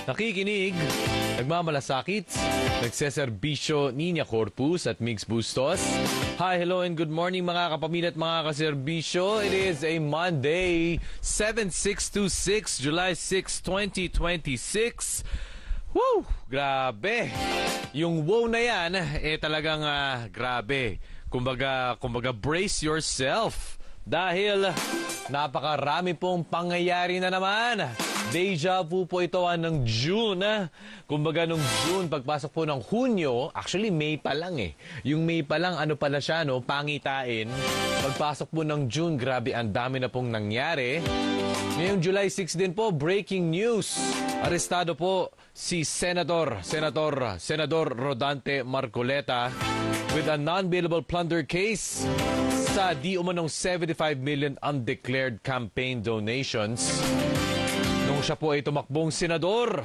Nakikinig, nagmamalasakit, nagseserbisyo Nina Corpus at Migs Bustos. Hi, hello, and good morning mga kapamilya at mga kaserbisyo. It is a Monday, 7/6/26, July 6, 2026. Woo! Grabe! Yung wow na yan, talagang grabe. Kumbaga, brace yourself. Dahil napakarami pong pangyayari na naman. Deja vu po ito ng June. Kumbaga nung June, pagpasok po ng Hunyo, actually May pa lang eh. Yung May pa lang, ano pala siya, no? Pangitain. Pagpasok po ng June, grabe, ang dami na pong nangyari. Ngayong July 6 din po, breaking news. Arestado po si Senador Rodante Marcoleta with a non-bailable plunder case sa di umanong 75 million undeclared campaign donations nung siya po ay tumakbong senador.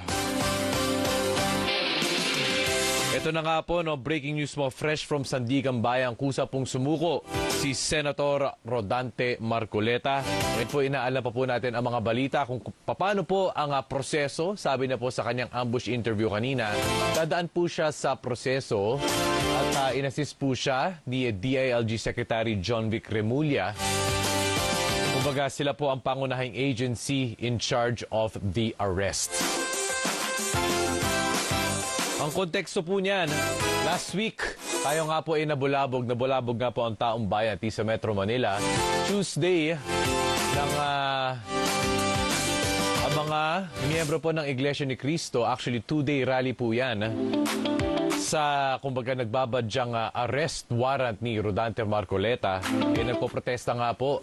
Ito na nga po, no, breaking news mo, fresh from Sandigan Bayan, kusa pong sumuko si Senator Rodante Marcoleta. Ngayon po, inaalam pa po natin ang mga balita kung paano po ang proseso. Sabi na po sa kanyang ambush interview kanina, dadaan po siya sa proseso at inassist po siya ni DILG Secretary John Vic Remulla. Kumbaga, sila po ang pangunahing agency in charge of the arrest. Ang konteksto po niyan, last week, tayo nga po ay nabulabog nga po ang taong bayan sa Metro Manila. Tuesday, ang mga miyembro po ng Iglesia ni Cristo, actually 2-day rally po yan, sa kumbaga nagbabadyang arrest warrant ni Rodante Marcoleta. Nagprotesta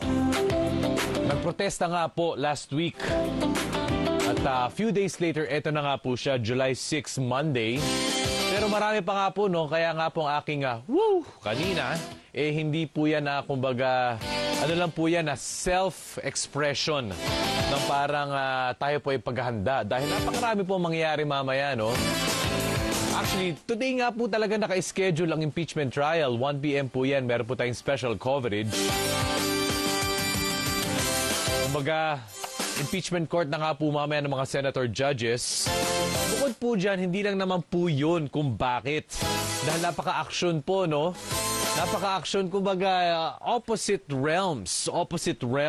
nga po last week. At few days later, eto na nga po siya, July 6, Monday. Pero marami pa nga po, no? Kaya nga po ang aking kanina, hindi po yan kumbaga, ano lang po yan, self-expression ng parang tayo po ay paghahanda. Dahil napakarami po mangyayari mamaya, no? Actually, today nga po talaga naka-schedule ang impeachment trial. 1 p.m. po yan, meron po tayong special coverage. Kumbaga, impeachment court na nga po mamaya ng mga senator judges. Bukod po dyan, hindi lang naman po yun kung bakit. Dahil napaka-action po, no? Napaka-action, kumbaga, opposite realms.